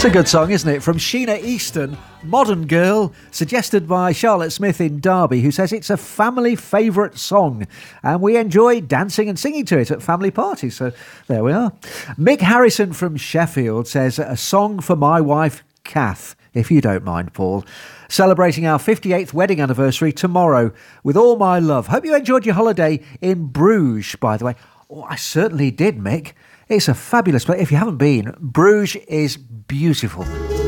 a good song, isn't it? From Sheena Easton, Modern Girl, suggested by Charlotte Smith in Derby, who says it's a family favourite song and we enjoy dancing and singing to it at family parties. So there we are. Mick Harrison from Sheffield says, a song for my wife, Kath, if you don't mind, Paul. Celebrating our 58th wedding anniversary tomorrow with all my love. Hope you enjoyed your holiday in Bruges, by the way. Oh, I certainly did, Mick. It's a fabulous place. If you haven't been, Bruges is beautiful.